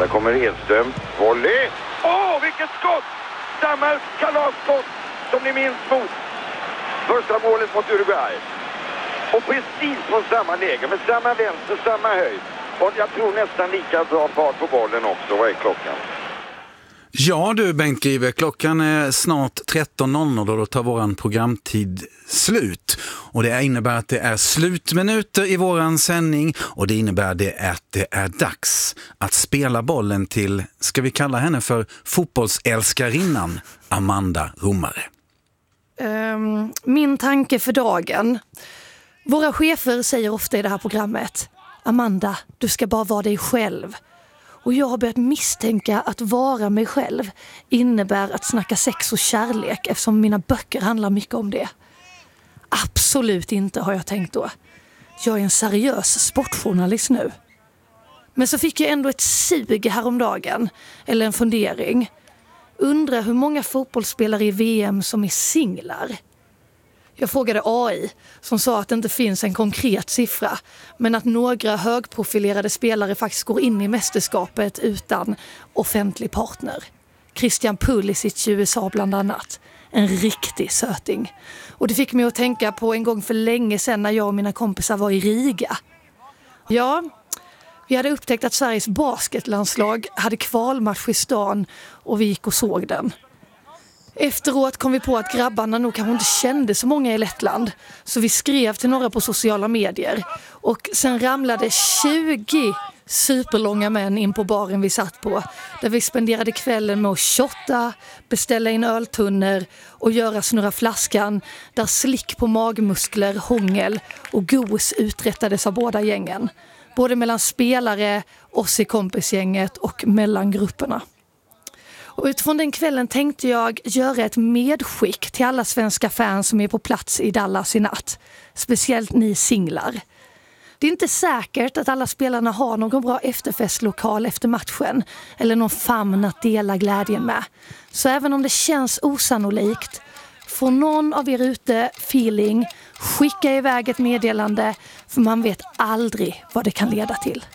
Där kommer Edström. Volley! Vilket skott! Samma kalasskott som ni minns mot första målet mot Uruguay. Och precis på samma läge, med samma vänster, samma höjd. Och jag tror nästan lika bra fart på bollen också. Vad är klockan? Ja du Bengt Grive, klockan är snart 13.00 och då tar våran programtid slut. Och det innebär att det är slutminuter i våran sändning och det innebär att det är dags att spela bollen till, ska vi kalla henne för fotbollsälskarinnan, Amanda Romare. Min tanke för dagen. Våra chefer säger ofta i det här programmet: Amanda, du ska bara vara dig själv. Och jag har börjat misstänka att vara mig själv innebär att snacka sex och kärlek, eftersom mina böcker handlar mycket om det. Absolut inte, har jag tänkt då. Jag är en seriös sportjournalist nu. Men så fick jag ändå ett sug häromdagen, eller en fundering. Undrar hur många fotbollsspelare i VM som är singlar. Jag frågade AI som sa att det inte finns en konkret siffra, men att några högprofilerade spelare faktiskt går in i mästerskapet utan offentlig partner. Christian Pulisic i USA bland annat. En riktig söting. Och det fick mig att tänka på en gång för länge sedan när jag och mina kompisar var i Riga. Ja, vi hade upptäckt att Sveriges basketlandslag hade kvalmatch i stan och vi gick och såg den. Efteråt kom vi på att grabbarna nog kanske inte kände så många i Lettland, så vi skrev till några på sociala medier och sen ramlade 20 superlånga män in på baren vi satt på, där vi spenderade kvällen med att shotta, beställa in öltunnor och göra snurra flaskan, där slick på magmuskler, hångel och gos uträttades av båda gängen, både mellan spelare, oss i kompisgänget och mellan grupperna. Och utifrån den kvällen tänkte jag göra ett medskick till alla svenska fans som är på plats i Dallas i natt. Speciellt ni singlar. Det är inte säkert att alla spelarna har någon bra efterfestlokal efter matchen eller någon famn att dela glädjen med. Så även om det känns osannolikt, får någon av er ute feeling, skicka iväg ett meddelande, för man vet aldrig vad det kan leda till.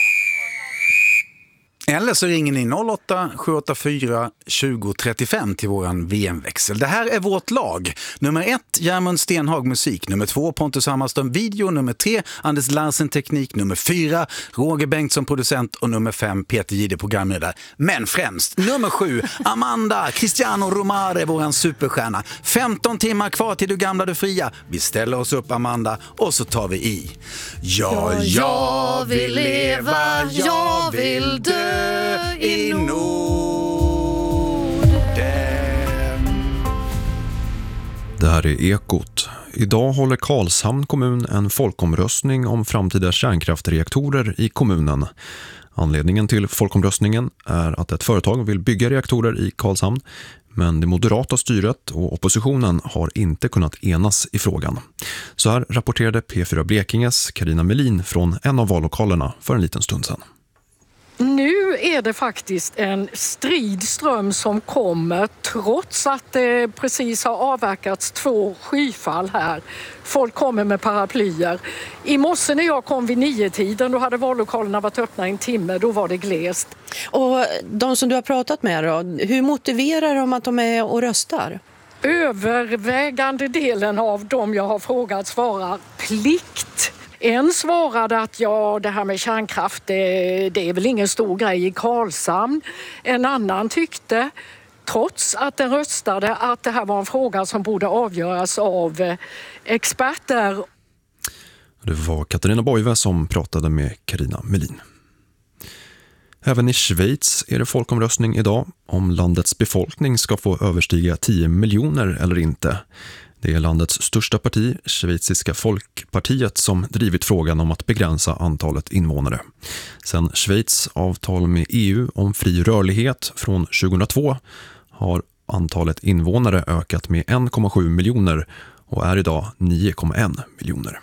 Eller så ringer ni 08-784 2035 till våran VM-växel. Det här är vårt lag. Nummer 1, Järmund Stenhag musik. Nummer 2, Pontus Hammarström video. Nummer 3, Anders Larsen teknik. Nummer 4, Roger Bengtsson producent. Och nummer 5, Peter Gide programledare. Men främst, nummer 7, Amanda Cristiano Romare, våran superstjärna. 15 timmar kvar till du gamla du fria. Vi ställer oss upp, Amanda, och så tar vi i. Ja, jag vill leva, jag vill dö i Norden. Det här är Ekot. Idag håller Karlshamn kommun en folkomröstning om framtida kärnkraftreaktorer i kommunen. Anledningen till folkomröstningen är att ett företag vill bygga reaktorer i Karlshamn, men det moderata styret och oppositionen har inte kunnat enas i frågan. Så här rapporterade P4 Blekinges Carina Melin från en av vallokalerna för en liten stund sedan. Nu är det faktiskt en stridström som kommer trots att det precis har avverkats 2 skyfall här. Folk kommer med paraplyer. I morse när jag kom vid 9-tiden, då hade vallokalerna varit öppna en timme, då var det glest. Och de som du har pratat med då, hur motiverar de att de är och röstar? Övervägande delen av dem jag har frågat svarar plikt. En svarade att det här med kärnkraft, det är väl ingen stor grej i Karlshamn. En annan tyckte, trots att den röstade, att det här var en fråga som borde avgöras av experter. Det var Katarina Boive som pratade med Carina Melin. Även i Schweiz är det folkomröstning idag om landets befolkning ska få överstiga 10 miljoner eller inte. Det är landets största parti, Schweiziska folkpartiet, som drivit frågan om att begränsa antalet invånare. Sen Schweiz avtal med EU om fri rörlighet från 2002 har antalet invånare ökat med 1,7 miljoner och är idag 9,1 miljoner.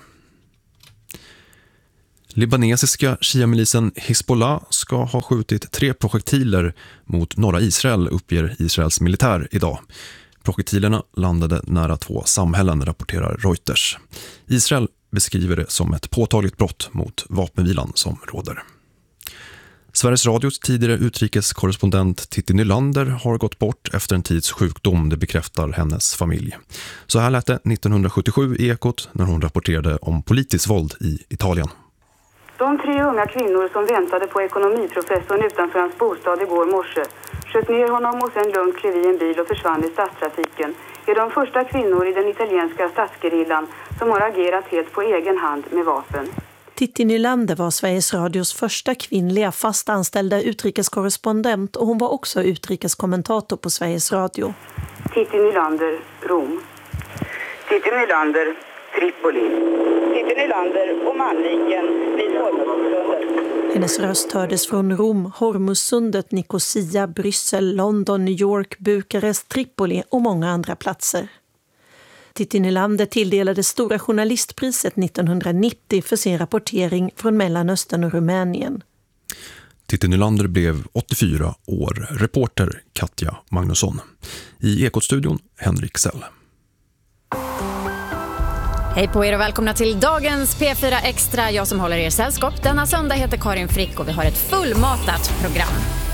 Libanesiska shia-milisen Hezbollah ska ha skjutit 3 projektiler mot norra Israel, uppger Israels militär idag. Projektilerna landade nära 2 samhällen, rapporterar Reuters. Israel beskriver det som ett påtagligt brott mot vapenvilan som råder. Sveriges Radios tidigare utrikeskorrespondent Titti Nylander har gått bort efter en tids sjukdom, det bekräftar hennes familj. Så här lät det 1977 i Ekot när hon rapporterade om politiskt våld i Italien. De 3 unga kvinnor som väntade på ekonomiprofessorn utanför hans bostad igår morse sköt ner honom och sen lugnt klev i en bil och försvann i stadstrafiken är de första kvinnor i den italienska statsgerillan som har agerat helt på egen hand med vapen. Titti Nylander var Sveriges Radios första kvinnliga fast anställda utrikeskorrespondent och hon var också utrikeskommentator på Sveriges Radio. Titti Nylander, Rom. Titti Nylander, Tripoli. Titti Nylander och Manviken vid Hormuzsundet. Hennes röst hördes från Rom, Hormuzsundet, Nicosia, Bryssel, London, New York, Bukarest, Tripoli och många andra platser. Titti Nylander tilldelades Stora journalistpriset 1990 för sin rapportering från Mellanöstern och Rumänien. Titti Nylander blev 84 år. Reporter Katja Magnusson. I Ekot-studion Henrik Sell. Hej på er och välkomna till dagens P4 Extra. Jag som håller er sällskap denna söndag heter Karin Frick och vi har ett fullmatat program.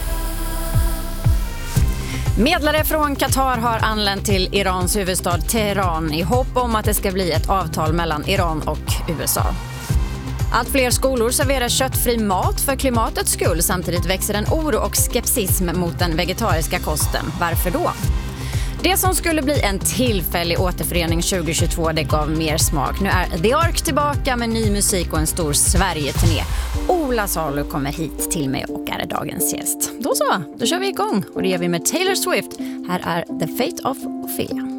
Medlare från Qatar har anlänt till Irans huvudstad Teheran i hopp om att det ska bli ett avtal mellan Iran och USA. Allt fler skolor serverar köttfri mat för klimatets skull. Samtidigt växer en oro och skepsism mot den vegetariska kosten. Varför då? Det som skulle bli en tillfällig återförening 2022, det gav mer smak. Nu är The Ark tillbaka med ny musik och en stor Sverige-turné. Ola Salo kommer hit till mig och är dagens gäst. Då kör vi igång och det gör vi med Taylor Swift. Här är The Fate of Ophelia.